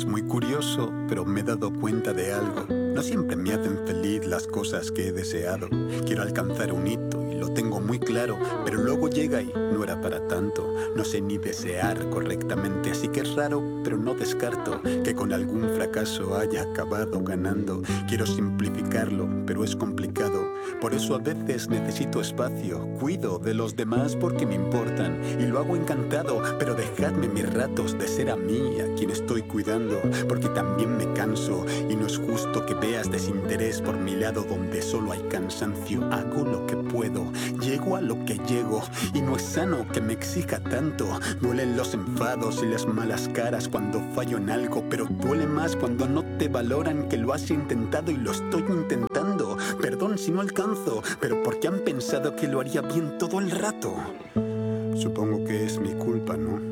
Es muy curioso, pero me he dado cuenta de algo. No siempre me hacen feliz las cosas que he deseado. Quiero alcanzar un hito y lo tengo muy claro, pero luego llega y no era para tanto. No sé ni desear correctamente, así que es raro, pero no descarto que con algún fracaso haya acabado ganando. Quiero simplificarlo, pero es complicado. Por eso a veces necesito espacio. Cuido de los demás porque me importan y lo hago encantado, pero dejadme mis ratos de ser a mí a quien estoy cuidando, porque también me canso y no es justo que veas desinterés por mi lado donde solo hay cansancio. Hago lo que puedo, llego a lo que llego y no es sano que me exija tanto. Duelen los enfados y las malas caras cuando fallo en algo, pero duele más cuando no te valoran que lo has intentado y lo estoy intentando. Perdón si no alcanzo, pero porque han pensado que lo haría bien todo el rato. Supongo que es mi culpa, ¿no?